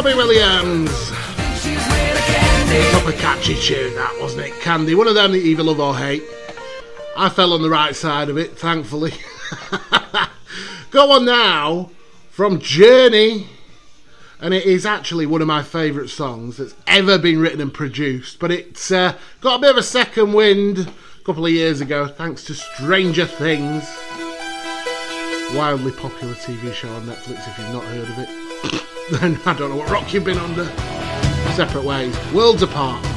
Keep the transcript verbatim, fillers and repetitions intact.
Robbie Williams. Proper catchy tune that, wasn't it? Candy, one of them that you either love or hate. I fell on the right side of it, thankfully. Go on now, from Journey, and it is actually one of my favourite songs that's ever been written and produced, but it's uh, got a bit of a second wind a couple of years ago thanks to Stranger Things. Wildly popular T V show on Netflix. If you've not heard of it, then I don't know what rock you've been under. Separate ways, worlds apart.